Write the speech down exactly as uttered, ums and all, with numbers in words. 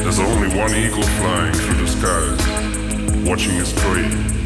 There's only one eagle flying through the skies, watching its prey.